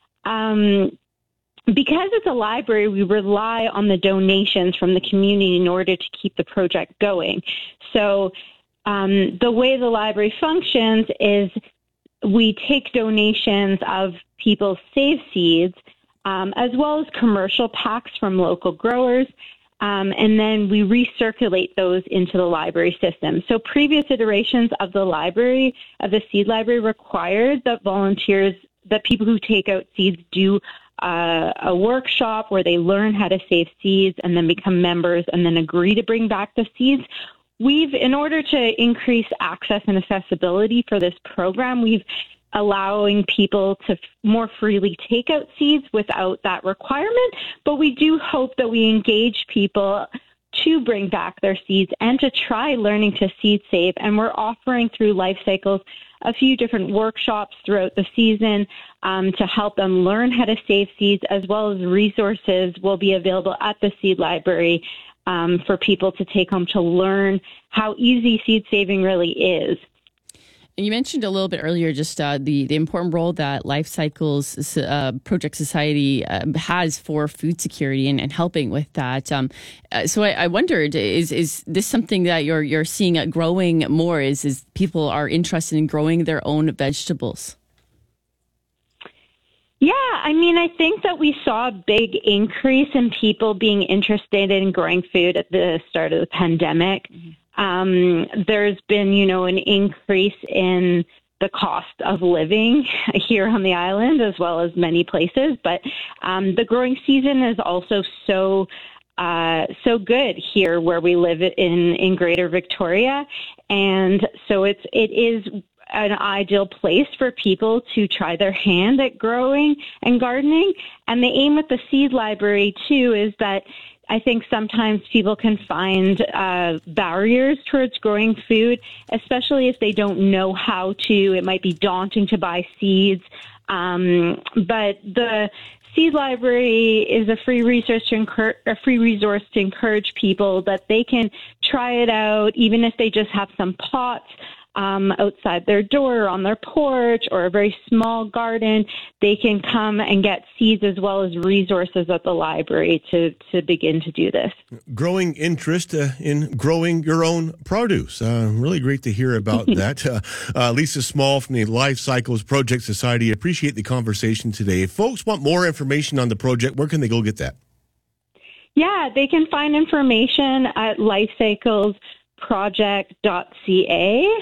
Um, because it's a library, we rely on the donations from the community in order to keep the project going. So um, the way the library functions is we take donations of people's saved seeds, um, as well as commercial packs from local growers, um, and then we recirculate those into the library system. So previous iterations of the library, of the Seed Library, required that volunteers, that people who take out seeds do uh, a workshop where they learn how to save seeds and then become members and then agree to bring back the seeds. We've, in order to increase access and accessibility for this program, we've allowing people to more freely take out seeds without that requirement. But we do hope that we engage people to bring back their seeds and to try learning to seed save. And we're offering through Life Cycles a few different workshops throughout the season um, to help them learn how to save seeds, as well as resources will be available at the Seed Library um, for people to take home to learn how easy seed saving really is. You mentioned a little bit earlier just uh, the, the important role that Life Cycles uh, Project Society uh, has for food security and, and helping with that. Um, uh, so I, I wondered, is is this something that you're you're seeing uh, growing more? Is is people are interested in growing their own vegetables? Yeah, I mean, I think that we saw a big increase in people being interested in growing food at the start of the pandemic. Mm-hmm. Um, there's been, you know, an increase in the cost of living here on the island, as well as many places. But um, the growing season is also so uh, so good here where we live in in Greater Victoria, and so it's it is an ideal place for people to try their hand at growing and gardening. And the aim with the Seed Library too is that I think sometimes people can find uh, barriers towards growing food, especially if they don't know how to. It might be daunting to buy seeds. Um, but the Seed Library is a free resource to encourage, a free resource to encourage people that they can try it out, even if they just have some pots Um, outside their door or on their porch or a very small garden. They can come and get seeds as well as resources at the library to, to begin to do this. Growing interest uh, in growing your own produce. Uh, really great to hear about that. Uh, uh, Lisa Small from the Life Cycles Project Society. Appreciate the conversation today. If folks want more information on the project, where can they go get that? Yeah, they can find information at Life Cycles project dot c a.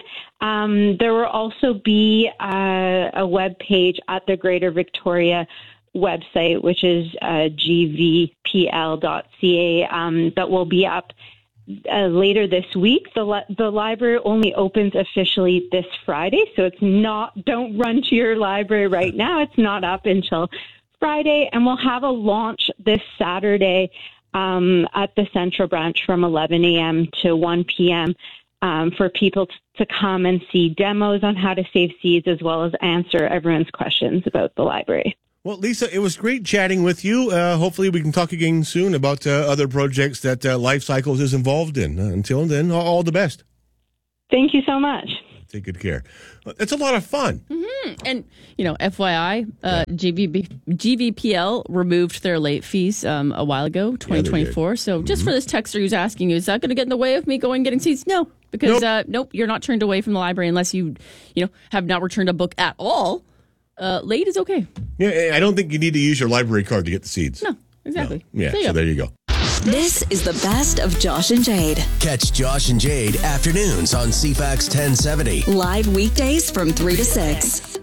Um, there will also be uh, a web page at the Greater Victoria website, which is uh, g v p l dot c a, um, that will be up uh, later this week. The li- the library only opens officially this Friday, so it's not. Don't run to your library right now. It's not up until Friday, and we'll have a launch this Saturday um, at the Central Branch from eleven a.m. to one p.m. Um, for people t- to come and see demos on how to save seeds, as well as answer everyone's questions about the library. Well, Lisa, it was great chatting with you. Uh, hopefully we can talk again soon about uh, other projects that uh, Life Cycles is involved in. Uh, until then, all, all the best. Thank you so much. Take good care. It's a lot of fun. Mm-hmm. And, you know, F Y I, uh, G V B, G V P L removed their late fees um, a while ago, twenty twenty-four. Yeah, so just mm-hmm. for this texter who's asking, is that going to get in the way of me going and getting seats? No, because, nope. Uh, nope, you're not turned away from the library unless you, you know, have not returned a book at all. Uh, late is okay. Yeah, I don't think you need to use your library card to get the seeds. No, exactly. No. Yeah, there so there you go. This is the best of Josh and Jade. Catch Josh and Jade afternoons on C FAX ten seventy. Live weekdays from three to six.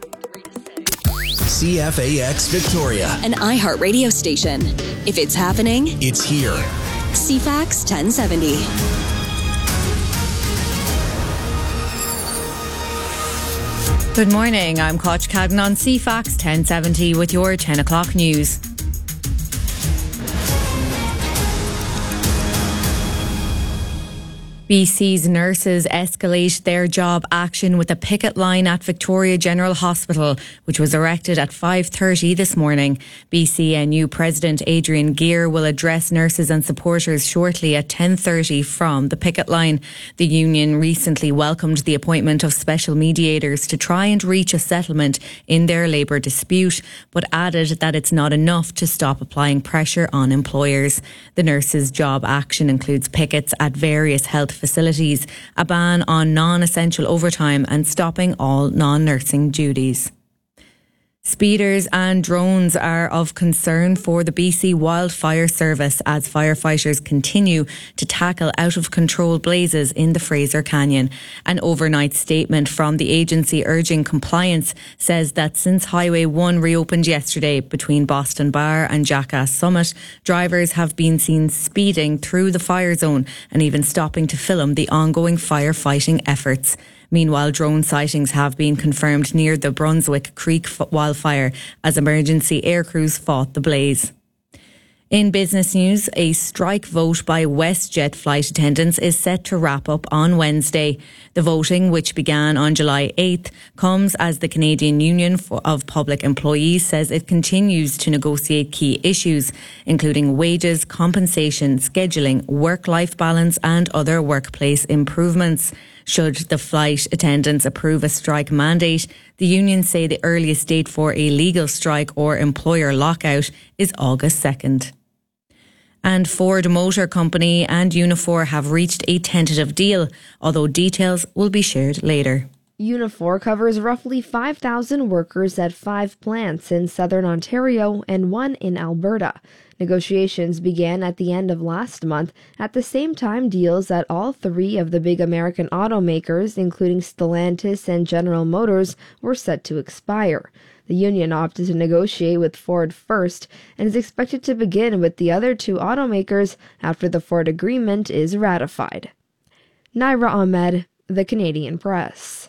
C F A X Victoria. An iHeart radio station. If it's happening, it's here. C FAX ten seventy. Good morning, I'm Koch Cadden on C FAX ten seventy with your ten o'clock news. B C's nurses escalate their job action with a picket line at Victoria General Hospital, which was erected at five thirty this morning. B C N U President Adrian Gear will address nurses and supporters shortly at ten thirty from the picket line. The union recently welcomed the appointment of special mediators to try and reach a settlement in their labour dispute, but added that it's not enough to stop applying pressure on employers. The nurses' job action includes pickets at various health facilities, a ban on non-essential overtime and stopping all non-nursing duties. Speeders and drones are of concern for the B C Wildfire Service as firefighters continue to tackle out-of-control blazes in the Fraser Canyon. An overnight statement from the agency urging compliance says that since Highway one reopened yesterday between Boston Bar and Jackass Summit, drivers have been seen speeding through the fire zone and even stopping to film the ongoing firefighting efforts. Meanwhile, drone sightings have been confirmed near the Brunswick Creek wildfire as emergency air crews fought the blaze. In business news, a strike vote by WestJet flight attendants is set to wrap up on Wednesday. The voting, which began on July eighth, comes as the Canadian Union of Public Employees says it continues to negotiate key issues, including wages, compensation, scheduling, work-life balance and other workplace improvements. Should the flight attendants approve a strike mandate, the unions say the earliest date for a legal strike or employer lockout is August second. And Ford Motor Company and Unifor have reached a tentative deal, although details will be shared later. Unifor covers roughly five thousand workers at five plants in southern Ontario and one in Alberta. Negotiations began at the end of last month. At the same time, deals at all three of the big American automakers, including Stellantis and General Motors, were set to expire. The union opted to negotiate with Ford first and is expected to begin with the other two automakers after the Ford agreement is ratified. Naira Ahmed, The Canadian Press.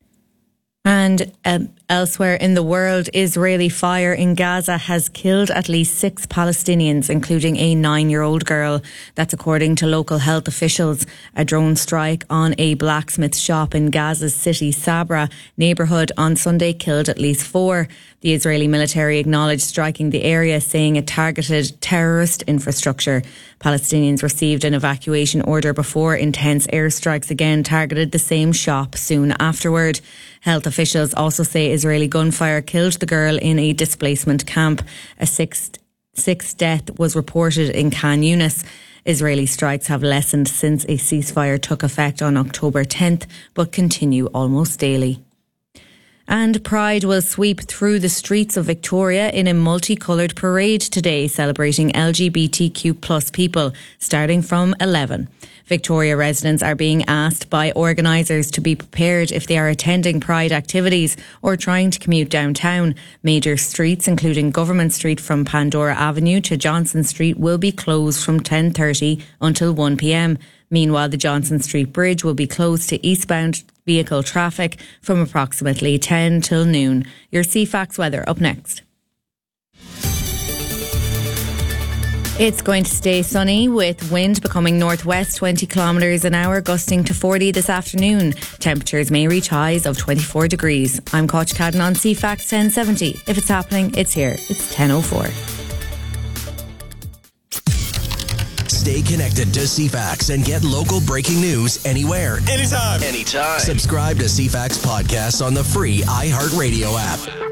And um, elsewhere in the world, Israeli fire in Gaza has killed at least six Palestinians, including a nine-year-old girl. That's according to local health officials. A drone strike on a blacksmith shop in Gaza's city Sabra neighbourhood on Sunday killed at least four. The Israeli military acknowledged striking the area, saying it targeted terrorist infrastructure. Palestinians received an evacuation order before intense airstrikes again targeted the same shop soon afterward. Health officials also say Israeli gunfire killed the girl in a displacement camp. A sixth, sixth death was reported in Khan Yunis. Israeli strikes have lessened since a ceasefire took effect on October tenth, but continue almost daily. And Pride will sweep through the streets of Victoria in a multicoloured parade today, celebrating L G B T Q plus people, starting from eleven. Victoria residents are being asked by organisers to be prepared if they are attending Pride activities or trying to commute downtown. Major streets, including Government Street from Pandora Avenue to Johnson Street, will be closed from ten thirty until one p.m. Meanwhile, the Johnson Street Bridge will be closed to eastbound vehicle traffic from approximately ten till noon. Your C FAX weather up next. It's going to stay sunny with wind becoming northwest twenty kilometres an hour, gusting to forty this afternoon. Temperatures may reach highs of twenty-four degrees. I'm Koch Cadden on C FAX ten seventy. If it's happening, it's here. It's ten oh four. Stay connected to C FAX and get local breaking news anywhere, Anytime. anytime. Subscribe to C FAX podcasts on the free iHeartRadio app.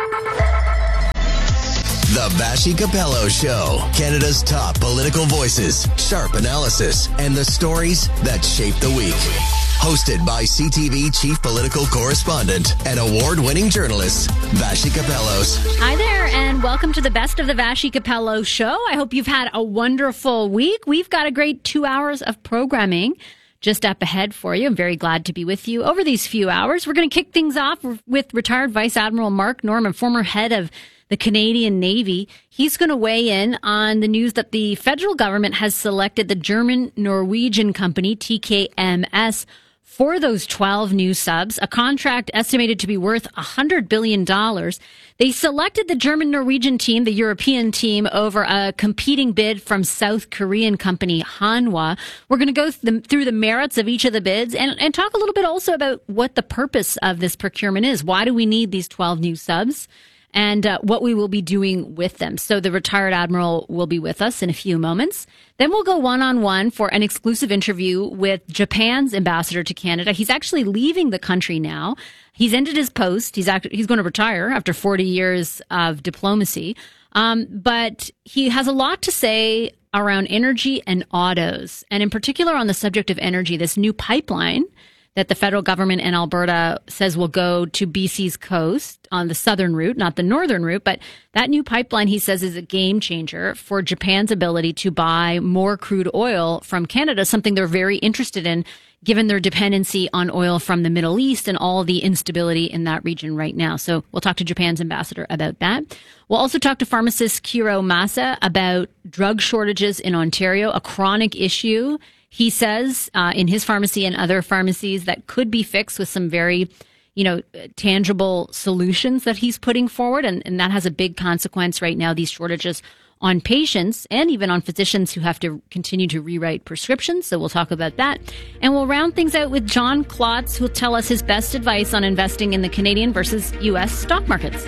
The Vassy Capello Show. Canada's top political voices, sharp analysis, and the stories that shape the week. Hosted by C T V chief political correspondent and award-winning journalist, Vassy Capellos. Hi there, and welcome to the Best of the Vassy Capello Show. I hope you've had a wonderful week. We've got a great two hours of programming just up ahead for you. I'm very glad to be with you over these few hours. We're going to kick things off with retired Vice Admiral Mark Norman, former head of the Canadian Navy. He's going to weigh in on the news that the federal government has selected the German-Norwegian company T K M S for those twelve new subs, a contract estimated to be worth one hundred billion dollars. They selected the German-Norwegian team, the European team, over a competing bid from South Korean company Hanwha. We're going to go th- through the merits of each of the bids and, and talk a little bit also about what the purpose of this procurement is. Why do we need these twelve new subs? And uh, what we will be doing with them. So the retired admiral will be with us in a few moments. Then we'll go one-on-one for an exclusive interview with Japan's ambassador to Canada. He's actually leaving the country now. He's ended his post. He's act- he's going to retire after forty years of diplomacy. Um, but he has a lot to say around energy and autos, and in particular on the subject of energy, this new pipeline that the federal government in Alberta says will go to B C's coast on the southern route, not the northern route. But that new pipeline, he says, is a game changer for Japan's ability to buy more crude oil from Canada, something they're very interested in, given their dependency on oil from the Middle East and all the instability in that region right now. So we'll talk to Japan's ambassador about that. We'll also talk to pharmacist Kiro Masa about drug shortages in Ontario, a chronic issue, he says, uh, in his pharmacy and other pharmacies, that could be fixed with some very, you know, tangible solutions that he's putting forward. And, and that has a big consequence right now, these shortages on patients and even on physicians who have to continue to rewrite prescriptions. So we'll talk about that. And we'll round things out with John Klotz, who'll tell us his best advice on investing in the Canadian versus U S stock markets.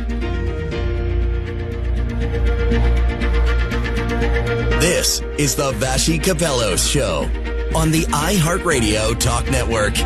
This is the Vassy Capellos Show on the iHeartRadio Talk Network.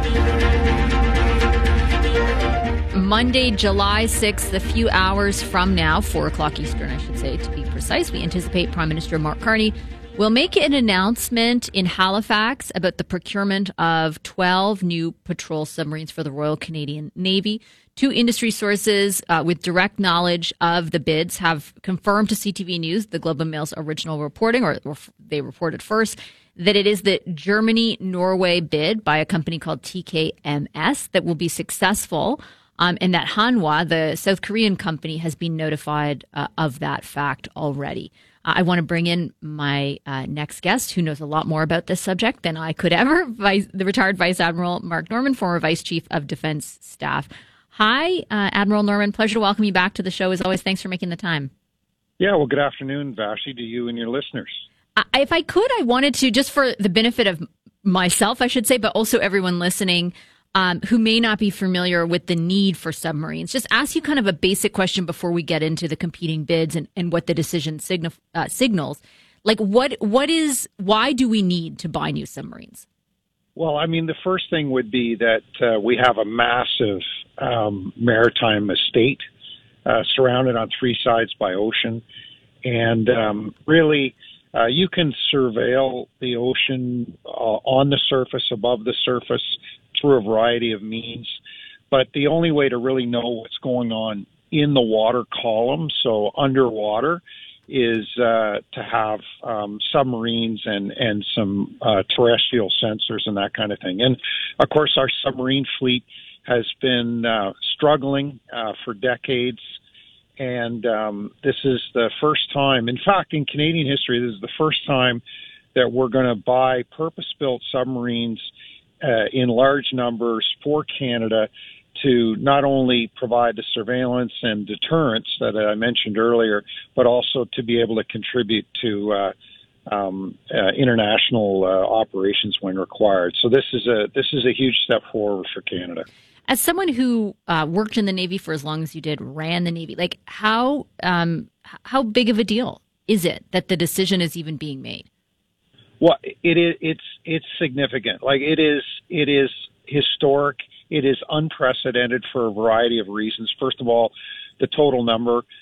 Monday, July sixth, a few hours from now, four o'clock Eastern, I should say, to be precise, we anticipate Prime Minister Mark Carney will make an announcement in Halifax about the procurement of twelve new patrol submarines for the Royal Canadian Navy. Two industry sources uh, with direct knowledge of the bids have confirmed to C T V News, the Globe and Mail's original reporting, or, or they reported first, that it is the Germany-Norway bid by a company called T K M S that will be successful, um, and that Hanwha, the South Korean company, has been notified uh, of that fact already. Uh, I want to bring in my uh, next guest, who knows a lot more about this subject than I could ever, Vice, the retired Vice Admiral Mark Norman, former Vice Chief of Defense Staff. Hi, uh, Admiral Norman. Pleasure to welcome you back to the show. As always, thanks for making the time. Yeah, well, good afternoon, Vassy, to you and your listeners. Uh, if I could, I wanted to, just for the benefit of myself, I should say, but also everyone listening um, who may not be familiar with the need for submarines, just ask you kind of a basic question before we get into the competing bids and, and what the decision signa- uh, signals. Like, what what is, why do we need to buy new submarines? Well, I mean, the first thing would be that uh, we have a massive um, maritime estate uh, surrounded on three sides by ocean. And um, really, uh, you can surveil the ocean uh, on the surface, above the surface, through a variety of means. But the only way to really know what's going on in the water column, so underwater, is uh, to have um, submarines and, and some uh, terrestrial sensors and that kind of thing. And, of course, our submarine fleet has been uh, struggling uh, for decades. And um, this is the first time, in fact, in Canadian history, this is the first time that we're going to buy purpose-built submarines uh, in large numbers for Canada to not only provide the surveillance and deterrence that I mentioned earlier, but also to be able to contribute to uh, um, uh, international uh, operations when required. So this is a this is a huge step forward for Canada. As someone who uh, worked in the Navy for as long as you did, ran the Navy, like how um, how big of a deal is it that the decision is even being made? Well, it is. It's it's significant. Like it is. It is historic. It is unprecedented for a variety of reasons. First of all, the total number